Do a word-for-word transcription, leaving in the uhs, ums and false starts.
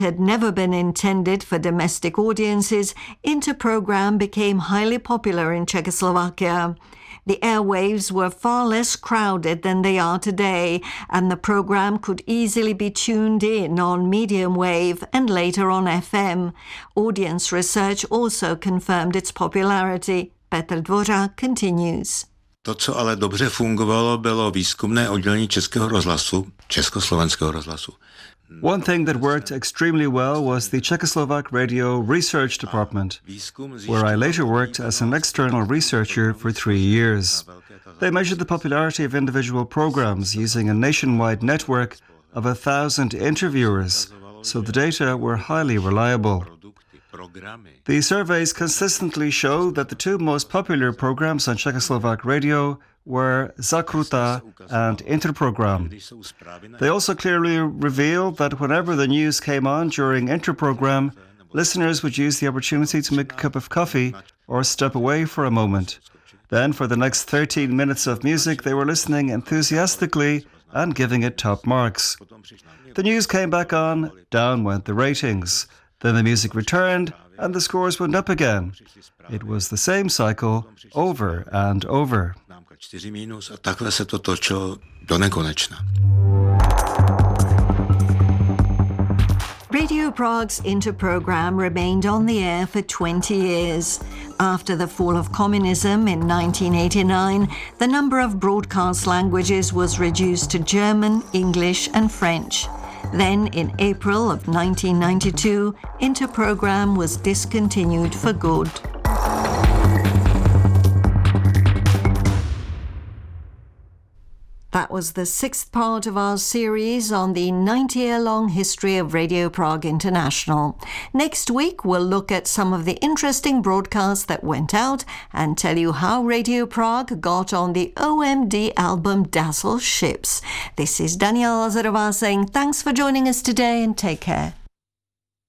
had never been intended for domestic audiences, Interprogram became highly popular in Czechoslovakia. The airwaves were far less crowded than they are today, and the program could easily be tuned in on medium wave and later on F M. Audience research also confirmed its popularity. Petr Dvořák continues. To, co ale dobře fungovalo, bylo výzkumné oddělení Českého rozhlasu, Československého rozhlasu. One thing that worked extremely well was the Czechoslovak Radio Research Department, where I later worked as an external researcher for three years. They measured the popularity of individual programs using a nationwide network of a thousand interviewers, so the data were highly reliable. The surveys consistently show that the two most popular programs on Czechoslovak radio were Zakruta and Interprogram. They also clearly revealed that whenever the news came on during Interprogram, listeners would use the opportunity to make a cup of coffee or step away for a moment. Then for the next thirteen minutes of music, they were listening enthusiastically and giving it top marks. The news came back on, down went the ratings. Then the music returned and the scores went up again. It was the same cycle over and over. Radio Prague's Interprogram remained on the air for twenty years. After the fall of communism in nineteen eighty-nine, the number of broadcast languages was reduced to German, English and French. Then, in April of nineteen ninety-two, Interprogram was discontinued for good. That was the sixth part of our series on the ninety-year-long history of Radio Prague International. Next week, we'll look at some of the interesting broadcasts that went out and tell you how Radio Prague got on the O M D album Dazzle Ships. This is Daniela Lazarová saying thanks for joining us today and take care.